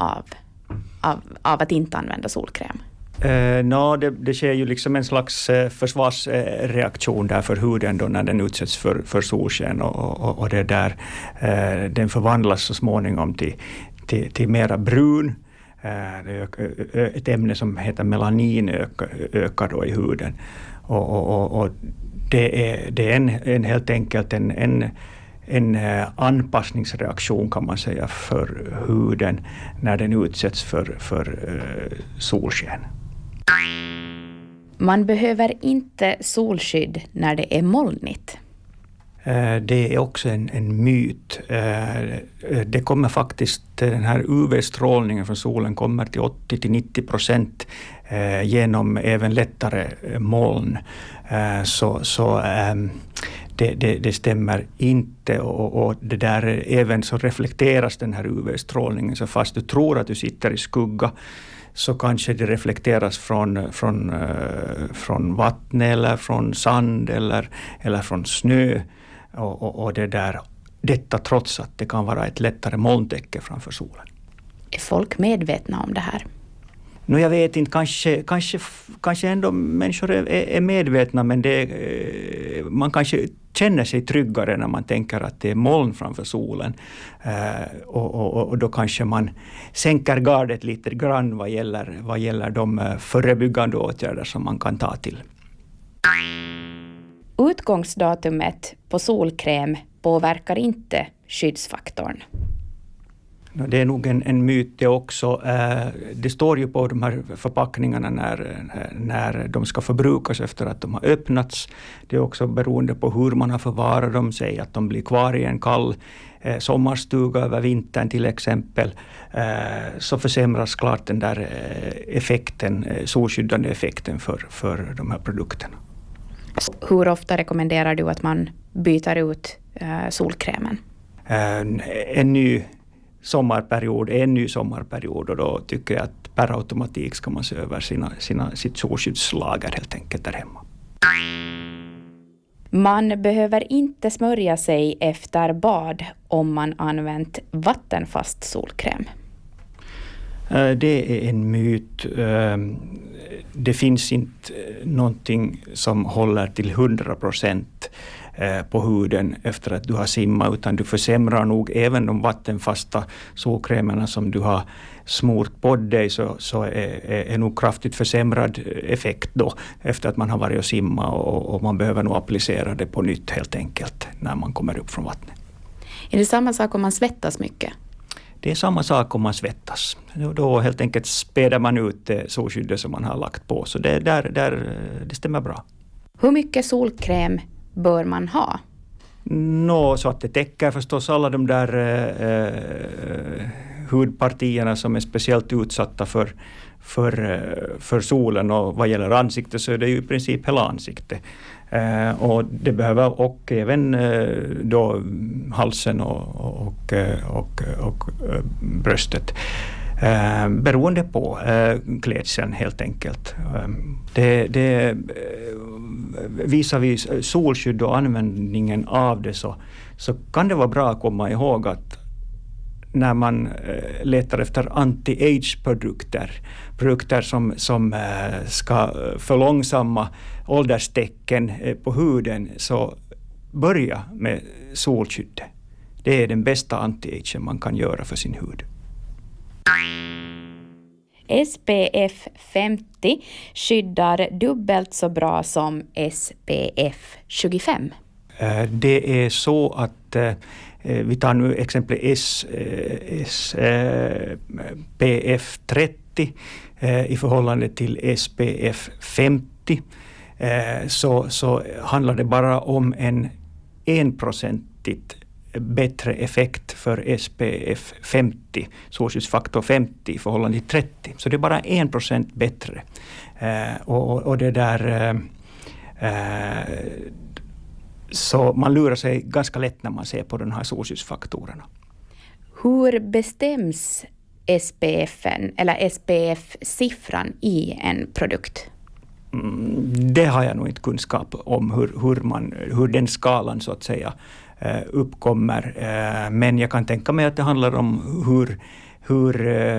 av att inte använda solkräm? Det sker ju liksom en slags försvarsreaktion där för huden då när den utsätts för solsken och det där, den förvandlas så småningom till mera brun. Ett ämne som heter melanin ökar då i huden och det är helt enkelt en anpassningsreaktion kan man säga för huden när den utsätts för solsken. Man behöver inte solskydd när det är molnigt. Det är också en myt. Det kommer faktiskt, den här UV-strålningen från solen kommer till 80-90% genom även lättare moln. Det stämmer inte och det där även så reflekteras den här UV-strålningen, så fast du tror att du sitter i skugga så kanske det reflekteras från vatten eller från sand eller från snö och detta trots att det kan vara ett lättare molntäcke framför solen. Är folk medvetna om det här? Jag vet inte, kanske ändå människor är medvetna, men man kanske känner sig tryggare när man tänker att det är moln framför solen. Och då kanske man sänker gardet lite grann vad gäller de förebyggande åtgärder som man kan ta till. Utgångsdatumet på solkräm påverkar inte skyddsfaktorn. Det är nog en myt det också. Det står ju på de här förpackningarna när de ska förbrukas efter att de har öppnats. Det är också beroende på hur man har förvarat dem. Säg att de blir kvar i en kall sommarstuga över vintern till exempel. Så försämras klart den där effekten, solskyddande effekten för de här produkterna. Hur ofta rekommenderar du att man byter ut solkrämen? En ny sommarperiod och då tycker jag att per automatik ska man se över sitt solskyddslager helt enkelt där hemma. Man behöver inte smörja sig efter bad om man använt vattenfast solkräm. Det är en myt. Det finns inte någonting som håller till 100% på huden efter att du har simmat, utan du försämrar nog även de vattenfasta solkrämerna som du har smort på dig, så är nog kraftigt försämrad effekt då efter att man har varit och simma och man behöver nog applicera det på nytt helt enkelt när man kommer upp från vattnet. Är det samma sak om man svettas mycket? Det är samma sak om man svettas. Då helt enkelt späder man ut solskyddet som man har lagt på, så det stämmer bra. Hur mycket solkräm bör man ha? Så att det täcker förstås alla de där hudpartierna som är speciellt utsatta för solen, och vad gäller ansiktet så är det ju i princip hela ansiktet. Och det behöver, och även då halsen och bröstet. Beroende på klädseln helt enkelt. Det visar vi solskydd och användningen av det, så kan det vara bra att komma ihåg att när man letar efter anti-age-produkter som ska förlångsamma ålderstecken på huden, så börja med solskydd. Det är den bästa anti-age man kan göra för sin hud. SPF 50 skyddar dubbelt så bra som SPF 25. Det är så att vi tar nu exempel SPF 30 i förhållande till SPF 50, så handlar det bara om en 1-procentigt bättre effekt för SPF 50, solskyddsfaktor 50 i förhållande till 30. Så det är bara 1% bättre. Och det där... Så man lurar sig ganska lätt när man ser på de här solskyddsfaktorerna. Hur bestäms SPF:en eller SPF-siffran i en produkt? Det har jag nog inte kunskap om hur den skalan så att säga uppkommer. Men jag kan tänka mig att det handlar om hur